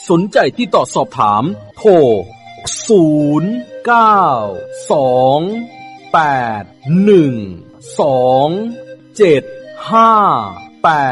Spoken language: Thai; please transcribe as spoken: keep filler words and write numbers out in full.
สนใจที่ต่อสอบถามโทรศูนย์ เก้า สอง แปด หนึ่ง สอง เจ็ด ห้า แปด